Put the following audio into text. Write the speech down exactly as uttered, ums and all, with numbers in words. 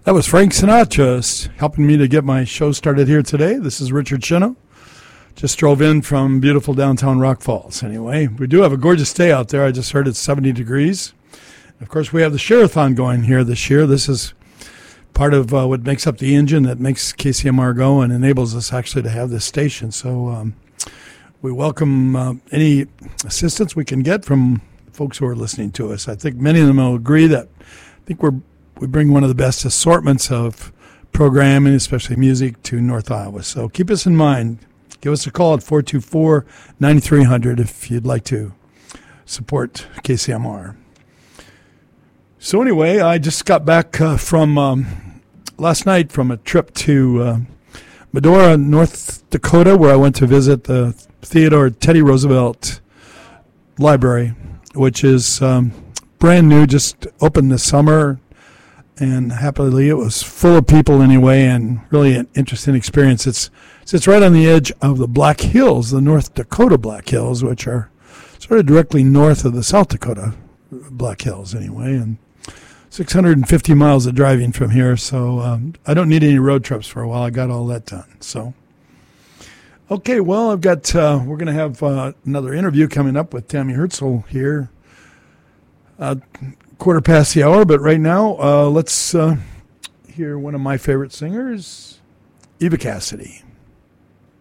That was Frank Sinatra helping me to get my show started here today. This is Richard Chino. Just drove in from beautiful downtown Rock Falls. Anyway, we do have a gorgeous day out there. I just heard it's seventy degrees. Of course, we have the Share-a-thon going here this year. This is part of uh, what makes up the engine that makes K C M R go and enables us actually to have this station. So um, we welcome uh, any assistance we can get from folks who are listening to us. I think many of them will agree that I think we're we bring one of the best assortments of programming, especially music, to North Iowa. So keep us in mind. Give us a call at four two four, nine three zero zero if you'd like to support K C M R. So anyway, I just got back uh, from um, last night from a trip to uh, Medora, North Dakota, where I went to visit the Theodore Teddy Roosevelt Library, which is um, brand new, just opened this summer. And happily, it was full of people anyway, and really an interesting experience. It's it sits right on the edge of the Black Hills, the North Dakota Black Hills, which are sort of directly north of the South Dakota Black Hills anyway, and six hundred fifty miles of driving from here, so um, I don't need any road trips for a while. I got all that done. So, okay, well, I've got, uh, we're going to have uh, another interview coming up with Tammy Herzl here. Uh, quarter past the hour, but right now, uh, let's uh, hear one of my favorite singers, Eva Cassidy.